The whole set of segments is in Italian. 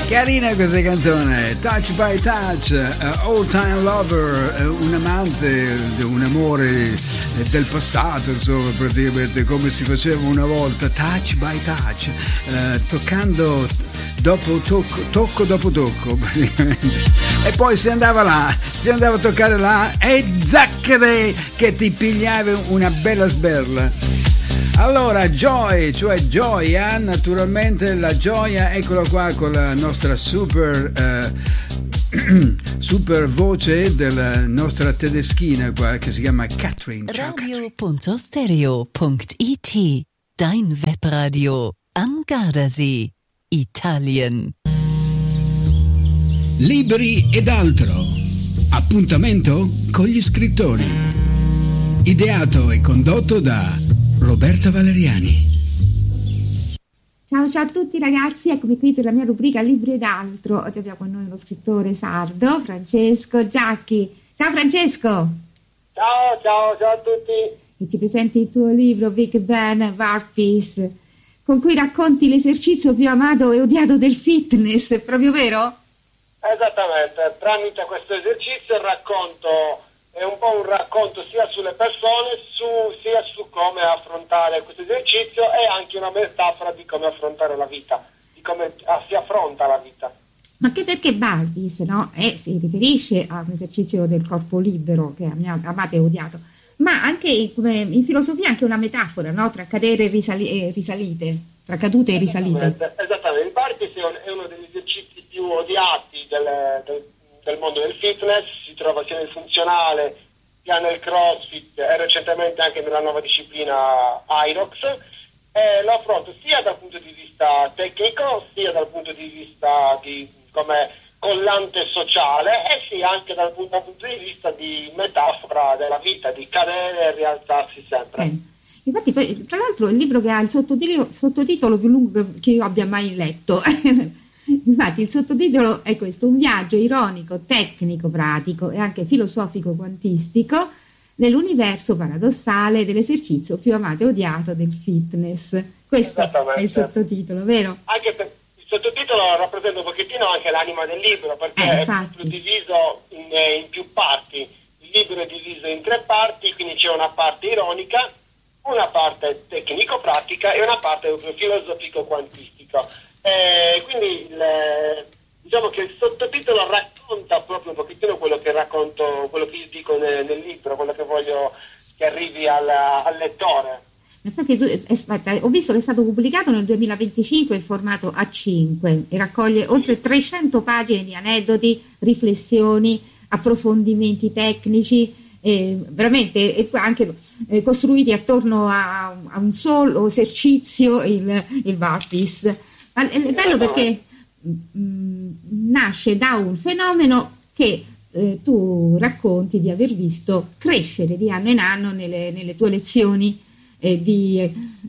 Carina questa canzone, Touch by Touch, Old Time Lover, un amante, un amore del passato, insomma, praticamente come si faceva una volta, Touch by Touch, toccando dopo tocco dopo tocco, praticamente. E poi si andava a toccare là e zacchete che ti pigliavi una bella sberla. Allora, Joy, cioè gioia, naturalmente la gioia, eccola qua con la nostra super voce della nostra tedeschina qua che si chiama Catherine. Ciao, Radio.stereo.it, dein Webradio am Gardasee, Italien. Libri ed altro. Appuntamento con gli scrittori. Ideato e condotto da Roberta Valeriani. Ciao a tutti ragazzi, eccomi qui per la mia rubrica Libri ed altro. Oggi abbiamo con noi uno scrittore sardo, Francesco Giacchi. Ciao Francesco! Ciao a tutti! E ci presenti il tuo libro Big Ben War Peace, con cui racconti l'esercizio più amato e odiato del fitness, è proprio vero? Esattamente, tramite questo esercizio racconto, è un po' un racconto sia sulle persone, sia su come affrontare questo esercizio e anche una metafora di come affrontare la vita, di come si affronta la vita. Ma anche perché Barbies, no? Si riferisce a un esercizio del corpo libero che amato e odiato, ma anche come in filosofia anche una metafora, no? Tra cadere e risalite, tra cadute e risalite. Esattamente, il Barbies è uno degli esercizi più odiati del mondo del fitness, si trova sia nel funzionale sia nel CrossFit e recentemente anche nella nuova disciplina Irox, e lo affronto sia dal punto di vista tecnico sia dal punto di vista di come collante sociale e sia anche dal punto di vista di metafora della vita, di cadere e rialzarsi sempre. Infatti, tra l'altro, il libro che ha il sottotitolo più lungo che io abbia mai letto. Infatti il sottotitolo è questo: un viaggio ironico, tecnico, pratico e anche filosofico quantistico nell'universo paradossale dell'esercizio più amato e odiato del fitness. Questo è il sottotitolo, vero? Anche per il sottotitolo rappresenta un pochettino anche l'anima del libro, perché è diviso in più parti. Il libro è diviso in 3 parti, quindi c'è una parte ironica, una parte tecnico-pratica e una parte filosofico-quantistico. Quindi diciamo che il sottotitolo racconta proprio un pochettino quello che racconto, quello che io dico nel libro, quello che voglio che arrivi al lettore. Infatti ho visto che è stato pubblicato nel 2025 in formato A5 e raccoglie oltre 300 pagine di aneddoti, riflessioni, approfondimenti tecnici, veramente anche costruiti attorno a un solo esercizio, il Burpees. Ma è bello perché nasce da un fenomeno che tu racconti di aver visto crescere di anno in anno nelle tue lezioni di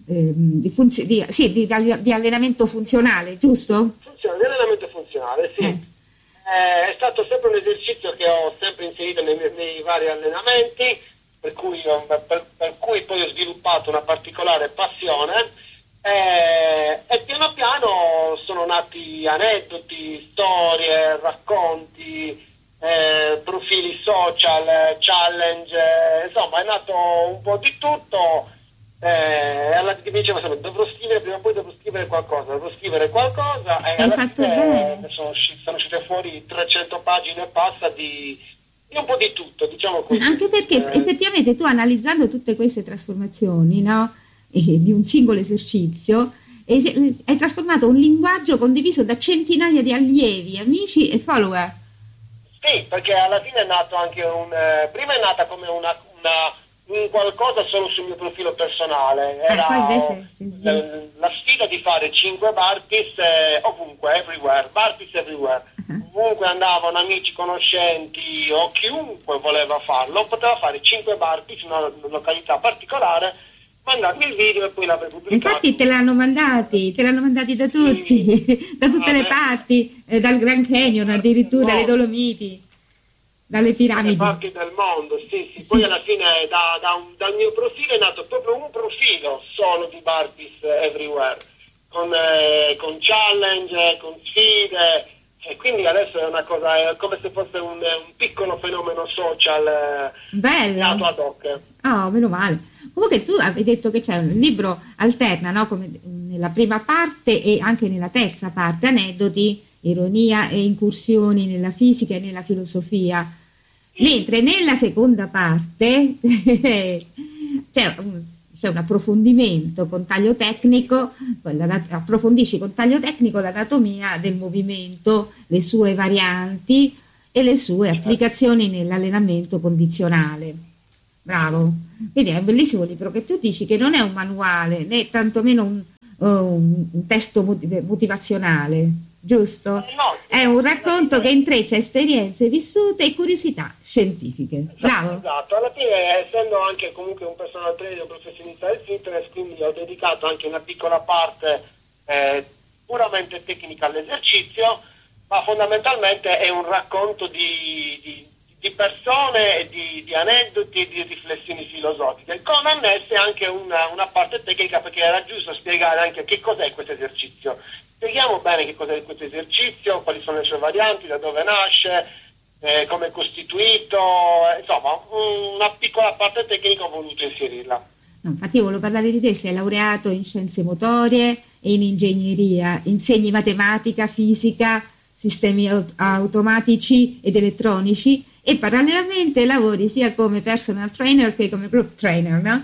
allenamento funzionale, giusto? Di allenamento funzionale, sì. È stato sempre un esercizio che ho sempre inserito nei vari allenamenti, per cui poi ho sviluppato una particolare passione. E piano piano sono nati aneddoti, storie, racconti, profili social, challenge, insomma è nato un po' di tutto. Mi diceva sempre prima o poi devo scrivere qualcosa e alla fine sono uscite fuori 300 pagine e passa di un po' di tutto, diciamo così. Anche perché effettivamente tu, analizzando tutte queste trasformazioni, no? Di un singolo esercizio, hai trasformato un linguaggio condiviso da centinaia di allievi, amici e follower. Sì, perché alla fine è nato anche prima è nata come un qualcosa solo sul mio profilo personale, era la sfida di fare 5 burpees ovunque, everywhere, burpees everywhere. Ovunque andavano amici, conoscenti o chiunque voleva farlo, poteva fare 5 burpees in una località particolare, mandarmi il video e poi l'avrei pubblicato. Infatti te l'hanno mandati da tutti, da tutte le parti, dal Grand Canyon addirittura, le Dolomiti, dalle piramidi. Parti del mondo, sì. Poi alla fine dal mio profilo è nato proprio un profilo solo di burpees everywhere. con challenge, con sfide, e quindi adesso è una cosa, è come se fosse un piccolo fenomeno social nato ad hoc. Oh, meno male. Comunque tu avevi detto che c'è un libro alterna, no? Come nella prima parte e anche nella terza parte, aneddoti, ironia e incursioni nella fisica e nella filosofia. Mentre nella seconda parte c'è un approfondimento con taglio tecnico, approfondisci con taglio tecnico l'anatomia del movimento, le sue varianti e le sue applicazioni nell'allenamento condizionale. Bravo. Quindi è un bellissimo libro che tu dici che non è un manuale né tantomeno un testo motivazionale, giusto? No, è un racconto che intreccia esperienze vissute e curiosità scientifiche. Bravo. Esatto, alla fine, essendo anche comunque un personal trainer, un professionista del fitness, quindi ho dedicato anche una piccola parte puramente tecnica all'esercizio, ma fondamentalmente è un racconto di persone, di aneddoti e di riflessioni filosofiche, con annesse anche una parte tecnica, perché era giusto spiegare anche che cos'è questo esercizio. Spieghiamo bene che cos'è questo esercizio, quali sono le sue varianti, da dove nasce, come è costituito, insomma una piccola parte tecnica ho voluto inserirla. No, infatti io volevo parlare di te, sei laureato in scienze motorie e in ingegneria, insegni matematica, fisica, sistemi automatici ed elettronici e parallelamente lavori sia come personal trainer che come group trainer, no?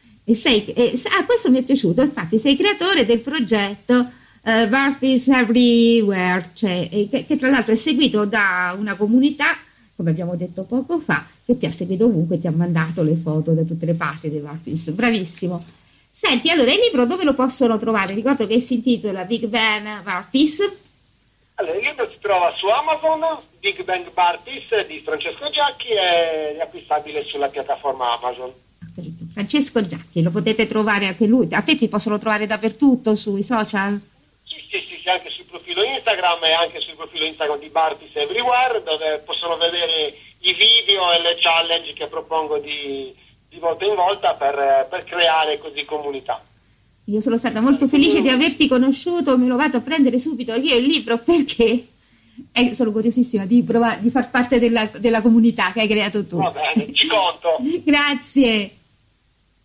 Questo mi è piaciuto, infatti sei creatore del progetto Burpees Everywhere, cioè, che tra l'altro è seguito da una comunità, come abbiamo detto poco fa, che ti ha seguito ovunque, ti ha mandato le foto da tutte le parti dei Burpees. Bravissimo. Senti, allora il libro dove lo possono trovare? Ricordo che si intitola Big Bang Burpees. Allora, il libro si trova su Amazon, Big Bang Burpees di Francesco Giacchi, è acquistabile sulla piattaforma Amazon. Francesco Giacchi, lo potete trovare anche lui, a te ti possono trovare dappertutto sui social? Sì, anche sul profilo Instagram e anche sul profilo Instagram di Burpees Everywhere, dove possono vedere i video e le challenge che propongo di volta in volta per creare così comunità. Io sono stata molto felice di averti conosciuto, me lo vado a prendere subito io il libro perché sono curiosissima di far parte della comunità che hai creato tu. Va bene, ci conto. Grazie.